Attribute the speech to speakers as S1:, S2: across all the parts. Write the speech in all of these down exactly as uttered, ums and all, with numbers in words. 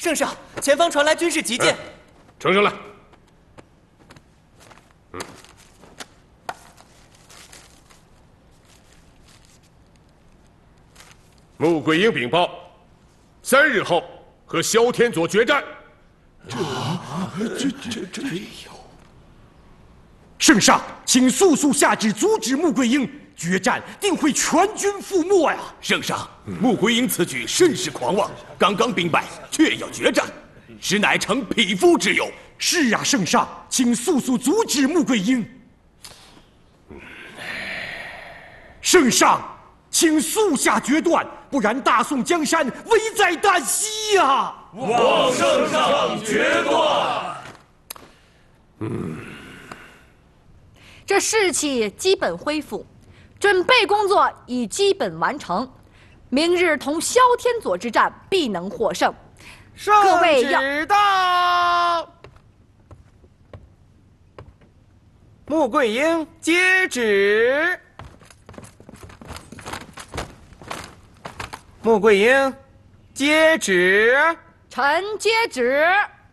S1: 圣上，前方传来军事急件。
S2: 呈上来。嗯。穆桂英禀报，三日后和萧天佐决战。
S3: 这这这这有。圣上，请速速下旨阻止穆桂英。 决战定会全军覆没呀！
S4: 圣上，穆桂英此举甚是狂妄，刚刚兵败，却要决战，实乃逞匹夫之勇。
S3: 是啊，圣上，请速速阻止穆桂英。圣上，请速下决断，不然大宋江山危在旦夕呀！
S5: 望圣上决断。
S6: 嗯，这士气基本恢复。 准备工作已基本完成，明日同萧天佐之战必能获胜。各位要
S7: 知道。穆桂英接旨。穆桂英接旨。
S6: 臣接旨。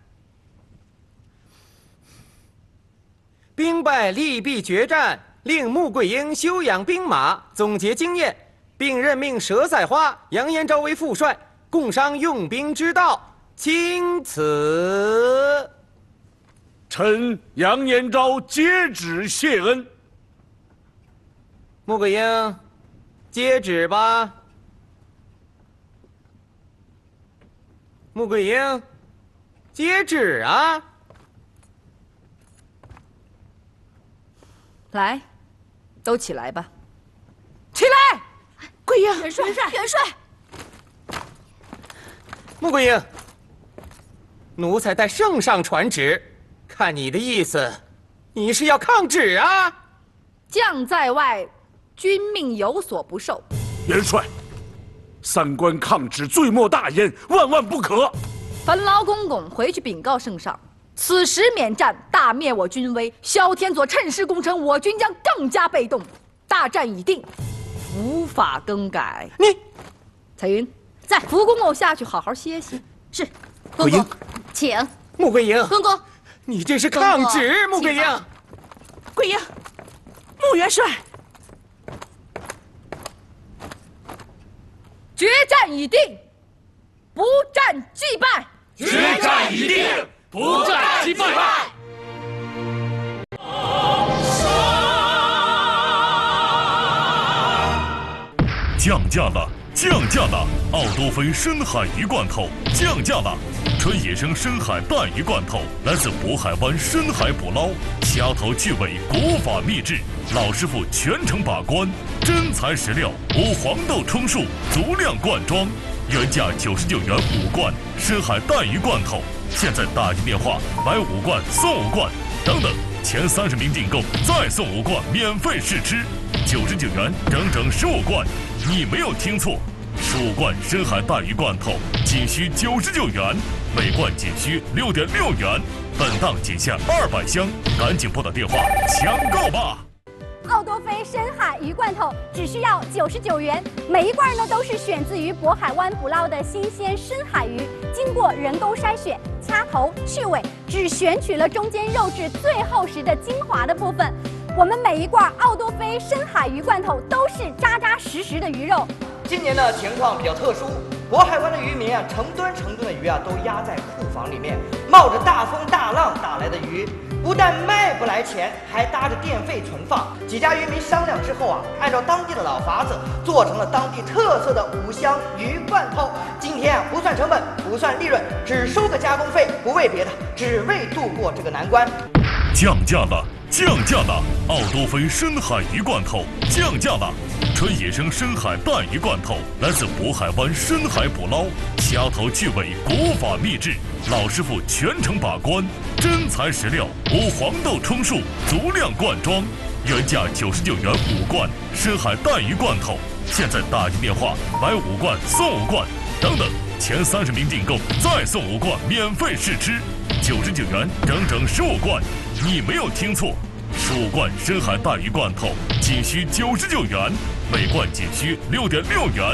S7: 兵败利弊决战。 令穆桂英休养兵马，总结经验，并任命佘赛花、杨延昭为副帅，共商用兵之道。钦此。
S5: 臣杨延昭接旨谢恩。
S7: 穆桂英，接旨吧。穆桂英，接旨啊！
S6: 来。 都起来吧！
S8: 起来，桂英，
S6: 元帅，元帅，元帅。
S7: 穆桂英，奴才代圣上传旨，看你的意思，你是要抗旨啊？
S6: 将在外，君命有所不受。
S5: 元帅，三关抗旨，罪莫大焉，万万不可。
S6: 烦劳公公回去禀告圣上。 此时免战，大灭我军威。萧天佐趁势攻城，我军将更加被动。大战已定，无法更改。
S7: 你，
S6: 彩云在，福公公下去好好歇息。
S8: 是，
S7: 公公，
S8: 请。
S7: 穆桂英，
S8: 公公，
S7: 你这是抗旨，穆桂英。
S8: 桂英，穆元帅，
S6: 决战已定，不战即败。
S5: 决战已定。 不战即败！
S9: 降价了，降价了！奥多菲深海鱼罐头降价了，纯野生深海带鱼罐头，来自渤海湾深海捕捞，掐头去尾，国法秘制，老师傅全程把关，真材实料，无黄豆充数，足量灌装，原价九十九元五罐深海带鱼罐头。 现在打进电话买五罐送五罐，等等，前三十名订购再送五罐免费试吃，九十九元整整十五罐，你没有听错，十五罐深海带鱼罐头仅需九十九元，每罐仅需六点六元，本档仅限二百箱，赶紧拨打电话抢购吧！
S10: 奥多菲深海鱼罐头只需要九十九元，每一罐呢都是选自于渤海湾捕捞的新鲜深海鱼，经过人工筛选、掐头、去尾，只选取了中间肉质最厚实的精华的部分。我们每一罐奥多菲深海鱼罐头都是扎扎实实的鱼肉。
S1: 今年的情况比较特殊，渤海湾的渔民啊，成吨成吨的鱼啊都压在库房里面，冒着大风大浪打来的鱼。 不但卖不来钱，还搭着电费存放。几家渔民商量之后啊，按照当地的老法子，做成了当地特色的五香鱼罐头。今天啊，不算成本，不算利润，只收个加工费，不为别的，只为度过这个难关。
S9: 降价了，降价了！奥多菲深海鱼罐头降价了，纯野生深海带鱼罐头，来自渤海湾深海捕捞，掐头去尾，国法秘制，老师傅全程把关，真材实料，无黄豆充数，足量灌装，原价九十九元五罐深海带鱼罐头，现在打进电话买五罐送五罐，等等，前三十名订购再送五罐免费试吃，九十九元整整十五罐，你没有听错，十五罐深海带鱼罐头仅需九十九元，每罐仅需六点六元。